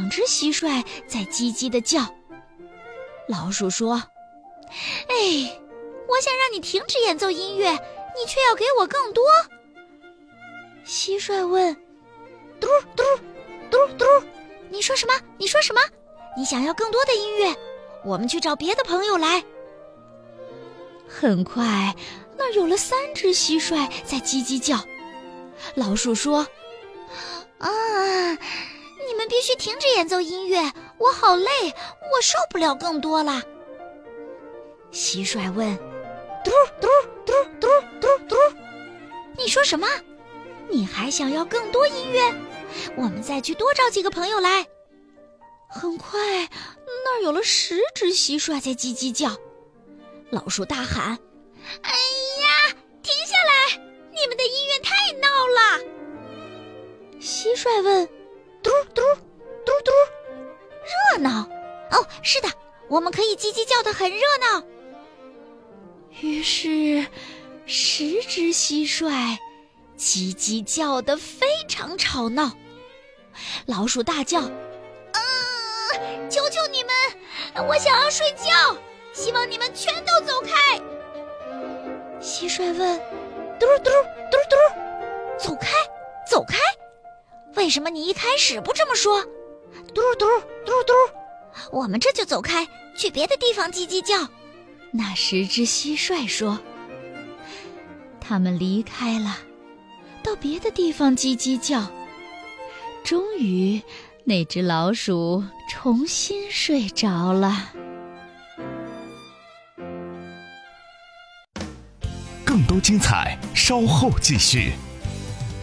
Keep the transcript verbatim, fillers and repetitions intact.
只蟋蟀在叽叽地叫。老鼠说：哎，我想让你停止演奏音乐，你却要给我更多。蟋蟀问：嘟嘟嘟嘟，你说什么？你说什么？你想要更多的音乐？我们去找别的朋友来。很快，那儿有了三只蟋蟀在叽叽叫。老鼠说：啊，你们必须停止演奏音乐，我好累，我受不了更多了。蟋蟀问：嘟嘟嘟嘟嘟嘟，你说什么？你还想要更多音乐？我们再去多找几个朋友来。很快，那儿有了十只蟋蟀在叽叽叫。老鼠大喊：哎呀，停下来，你们的音乐太闹了。蟋蟀问：嘟嘟嘟嘟，热闹？哦，是的，我们可以叽叽叫得很热闹。于是十只蟋蟀叽叽叫得非常吵闹。老鼠大叫：求求你们，我想要睡觉，希望你们全都走开。蟋蟀问：嘟嘟嘟嘟，走开走开，为什么你一开始不这么说？嘟嘟嘟嘟，我们这就走开，去别的地方叽叽叫。那十只蟋蟀说。他们离开了，到别的地方叽叽叫。终于那只老鼠重新睡着了。 更多精彩，稍后继续。